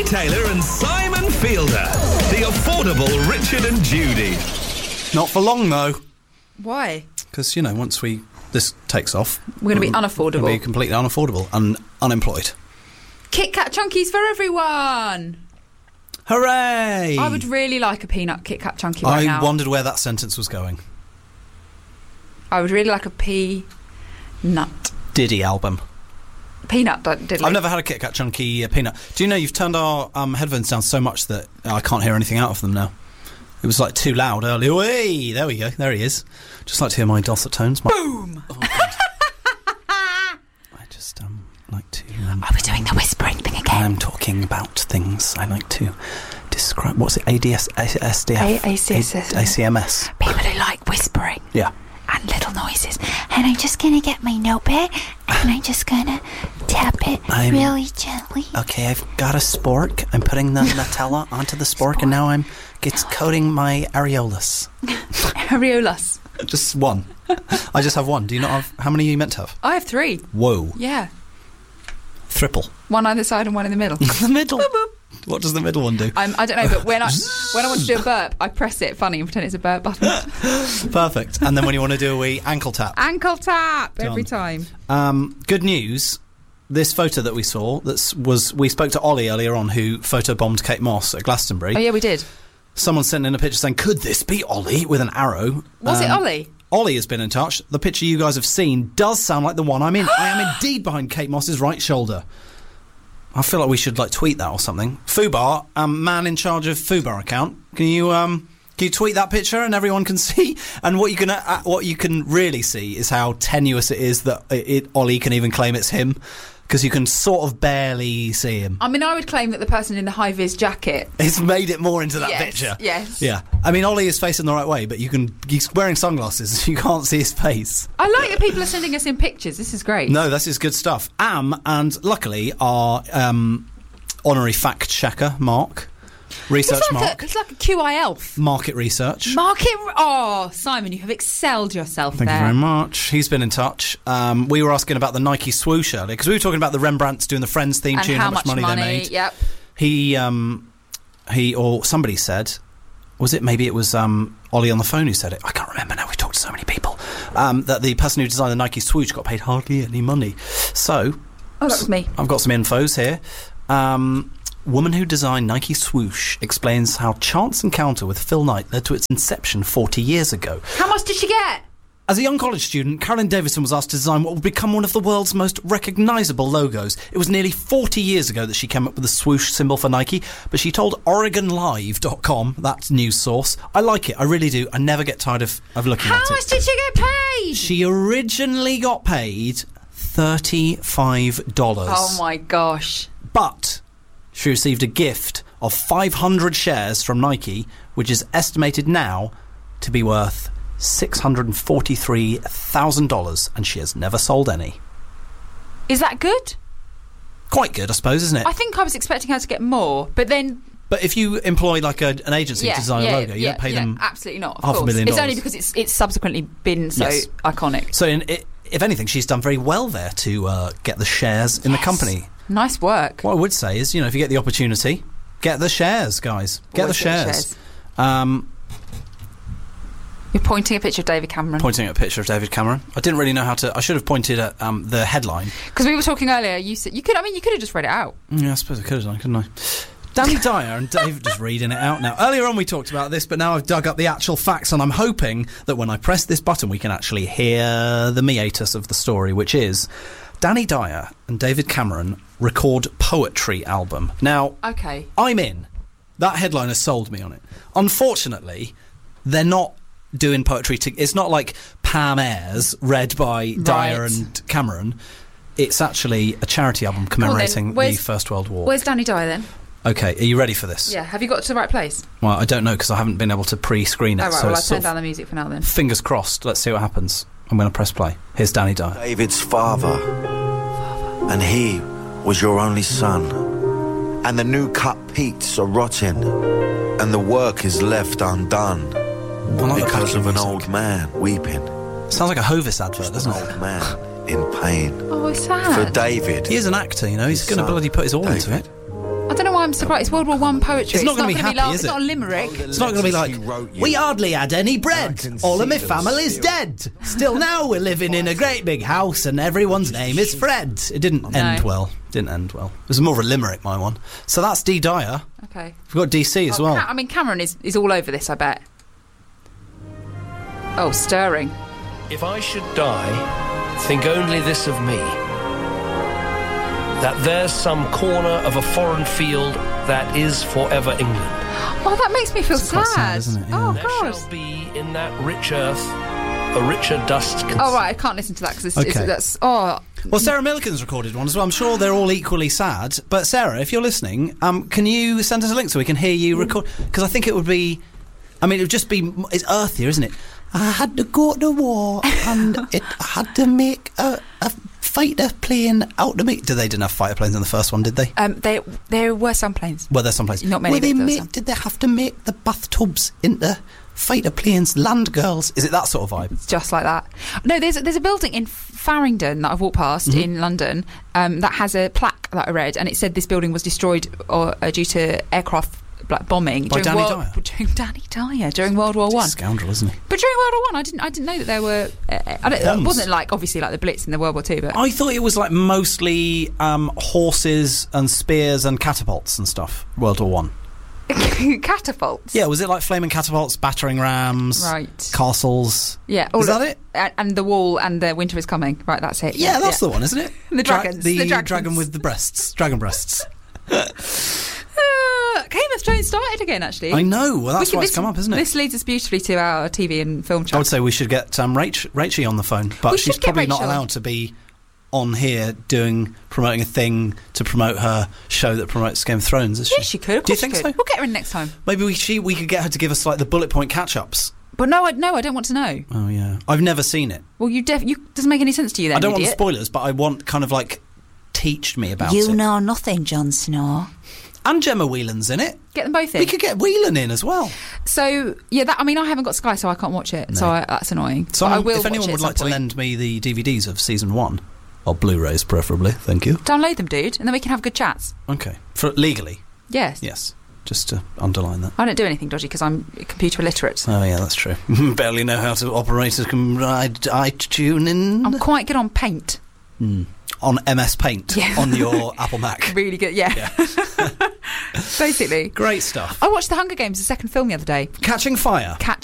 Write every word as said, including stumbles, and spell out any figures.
Taylor and Simon Fielder. The affordable Richard and Judy. Not for long, though. Why? Because, you know, once we this takes off... We're going to be unaffordable. We'll be completely unaffordable and unemployed. Kit Kat Chunkies for everyone! Hooray! I would really like a peanut Kit Kat Chunky right I now. I wondered where that sentence was going. I would really like a pea nut. Diddy album. Peanut, diddly. I've never had a Kit Kat Chunky uh, peanut. Do you know you've turned our um, headphones down so much that I can't hear anything out of them now? It was like too loud earlier. Hey, there we go. There he is. Just like to hear my dulcet tones. My Boom! Oh, I just um, like to... Um, Are we doing the whispering thing again? I'm talking about things. I like to describe... What's it? A D S... S D F? A C S S. A C M S. People who like whispering. Yeah. And little noises. And I'm just going to get my notepad and I'm just going to tap it I'm, really gently. Okay, I've got a spork. I'm putting the Nutella onto the spork, spork. and now I'm it's coating my areolas. Areolas. Just one. I just have one. Do you not have... How many are you meant to have? I have three. Whoa. Yeah. Triple. One either side and one in the middle. The middle? Boop, boop. What does the middle one do? I'm, I don't know, but when I when I want to do a burp, I press it funny and pretend it's a burp button. Perfect. And then when you want to do a wee ankle tap. Ankle tap Done. every time. Um, good news. This photo that we saw, that was we spoke to Ollie earlier on, who photobombed Kate Moss at Glastonbury. Oh yeah, we did. Someone sent in a picture saying, "Could this be Ollie?" with an arrow. Was um, it Ollie? Ollie has been in touch. The picture you guys have seen does sound like the one I'm in. I am indeed behind Kate Moss's right shoulder. I feel like we should like tweet that or something. Fubar, um, man in charge of Fubar account. Can you um, can you tweet that picture and everyone can see? And what you can uh, what you can really see is how tenuous it is that it, it Ollie can even claim it's him, because you can sort of barely see him. I mean, I would claim that the person in the high vis jacket. It's made it more into that yes, picture. Yes. Yeah. I mean, Ollie is facing the right way, but you can. He's wearing sunglasses. You can't see his face. I like that people are sending us in pictures. This is great. No, this is good stuff. Am and luckily our um, honorary fact checker Mark, research it's like Mark. A, it's like a Q I elf. Market research. Market. Oh, Simon, you have excelled yourself. Thank there. you very much. He's been in touch. Um, we were asking about the Nike swoosh earlier because we were talking about the Rembrandts doing the Friends theme and tune, how, how much, much money, money they made. Yep. He, um, he, or somebody said. Was it maybe it was um, Ollie on the phone who said it? I can't remember now. We've talked to so many people. Um, that the person who designed the Nike swoosh got paid hardly any money. So, oh, that was me. I've got some infos here. Um, woman who designed Nike swoosh explains how chance encounter with Phil Knight led to its inception forty years ago. How much did she get? As a young college student, Carolyn Davison was asked to design what would become one of the world's most recognisable logos. It was nearly forty years ago that she came up with the swoosh symbol for Nike, but she told Oregon Live dot com, that news source, "I like it, I really do. I never get tired of, of looking How at it." How much did she get paid? She originally got paid thirty-five dollars. Oh my gosh. But she received a gift of five hundred shares from Nike, which is estimated now to be worth six hundred forty-three thousand dollars, and she has never sold any. Is that good? Quite good, I suppose, isn't it? I think I was expecting her to get more, but then... But if you employ like a, an agency yeah, to design yeah, a logo, you yeah, don't pay yeah, them absolutely not, of half course. a million It's dollars. only because it's it's subsequently been so yes. iconic. So in, it, if anything, she's done very well there to uh, get the shares in yes. the company. Nice work. What I would say is, you know, if you get the opportunity, get the shares, guys. Get Always the get shares. the shares. Um... You're pointing a picture of David Cameron. Pointing at a picture of David Cameron. I didn't really know how to... I should have pointed at um, the headline. Because we were talking earlier, you said... You could, I mean, you could have just read it out. Yeah, I suppose I could have done, couldn't I? Danny Dyer and Dave just reading it out now. Earlier on we talked about this, but now I've dug up the actual facts, and I'm hoping that when I press this button we can actually hear the meatus of the story, which is Danny Dyer and David Cameron record poetry album. Now, okay, I'm in. That headline has sold me on it. Unfortunately, they're not doing poetry to, it's not like Pam Ayres read by right. Dyer and Cameron. It's actually a charity album commemorating the First World War. Where's Danny Dyer then? Okay, are you ready for this? Yeah, have you got to the right place? Well, I don't know because I haven't been able to pre-screen it. Oh, right, so well, I'll turn of, down the music for now then. Fingers crossed, let's see what happens. I'm going to press play. Here's Danny Dyer. David's father, father, and he was your only son. And the new cut peats are rotting, and the work is left undone. Well, because of an old man weeping. Sounds like a Hovis advert, doesn't it? An old man in pain. Oh, it's sad. For David. He is an actor, you know. He's going to bloody put his all David. into it. I don't know why I'm surprised. It's World War One poetry. It's not gonna be gonna happy, like, is It's it? not a limerick. It's not going to be like, we hardly had any bread. All of my family's dead. Still now we're living in a great big house and everyone's name is Fred. It didn't No. end well. Didn't end well. It was more of a limerick, my one. So that's D. Dyer. Okay. We've got D C as Oh, well. Ca- I mean, Cameron is, is all over this, I bet. Oh, stirring. If I should die, think only this of me, that there's some corner of a foreign field that is forever England. Oh, that makes me feel It's quite sad. sad, isn't it? Yeah. Oh, There God. shall be in that rich earth a richer dust. Oh, right, I can't listen to that because it's, Okay. it's, that's... Oh, Well, Sarah Millican's recorded one as well. I'm sure they're all equally sad. But Sarah, if you're listening, um, can you send us a link so we can hear you record? Because I think it would be... I mean, it would just be... It's earthier, isn't it? I had to go to war and it I had to make a, a fighter plane out of me. Did they didn't have fighter planes in the first one, did they? um, there, there were some planes. Well, there's some places. Not many, Were they but there were make, some. did they have to make the bathtubs into fighter planes, land girls? Is it that sort of vibe? It's just like that. No, there's there's a building in Farringdon that I've walked past Mm-hmm. in London um, that has a plaque that I read, and it said this building was destroyed or, uh, due to aircraft like bombing By during Danny World, Dyer? during Danny Dyer during World War One. Scoundrel, isn't he? But during World War One, I didn't I didn't know that there were. Uh, I don't, it Bombs. wasn't like obviously like the Blitz in the World War Two, but I thought it was like mostly um, horses and spears and catapults and stuff. World War One. catapults. Yeah, was it like flaming catapults, battering rams, Right. castles? Yeah. all Is that of- it? And, and the wall and the winter is coming. Right, that's it. Yeah, that's the one, isn't it? The dragons, the, the dragons. dragon with the breasts, dragon breasts. Uh, Game of Thrones started again, actually. I know. Well, that's We can- why it's this- come up, isn't it? This leads us beautifully to our T V and film I chat. would say we should get um, Rach, Rachie on the phone, but We she's should get probably not Rachel. allowed to be on here doing promoting a thing to promote her show that promotes Game of Thrones. Is she? Yes, she could. Of Do you course think she could. so? We'll get her in next time. Maybe we she we could get her to give us like the bullet point catch ups. But no, I, no, I don't want to know. Oh yeah, I've never seen it. Well, you def- you doesn't make any sense to you then. I don't want the idiot. spoilers, but I want kind of like teach me about You it. know nothing, Jon Snow. And Gemma Whelan's in it. Get them both in. We could get Whelan in as well. So yeah, that I mean, I haven't got Sky, so I can't watch it. So I, that's annoying. So But I um, will if watch anyone it would at like some to point. lend me the D V Ds of season one, or Blu-rays preferably, thank you. Download them, dude, and then we can have good chats. Okay, for legally, Yes. yes. Just to underline that. I don't do anything dodgy because I'm computer illiterate. Oh yeah, that's true. Barely know how to operate a com- i- iTuning I'm quite good on Paint. Mm. on M S Paint Yeah. on your Apple Mac. Really good, yeah. Basically. Great stuff. I watched The Hunger Games, the second film the other day. Catching Fire. Catching